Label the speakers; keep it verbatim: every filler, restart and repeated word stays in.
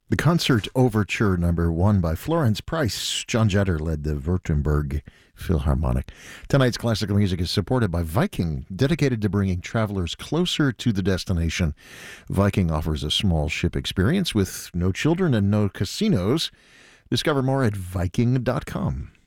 Speaker 1: The Concert Overture Number One by Florence Price. John Jetter led the Württemberg Philharmonic. Tonight's classical music is supported by Viking, dedicated to bringing travelers closer to the destination. Viking offers a small ship experience with no children and no casinos. Discover more at Viking dot com.